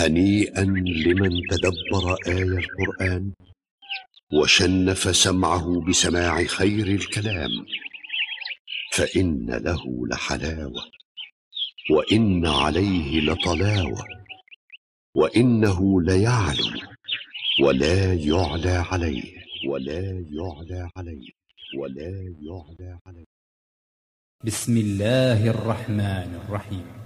هنيئا لمن تدبر آي القرآن وشنف سمعه بسماع خير الكلام، فإن له لحلاوة وإن عليه لطلاوة، وإنه ليعلو ولا يعلى عليه بسم الله الرحمن الرحيم.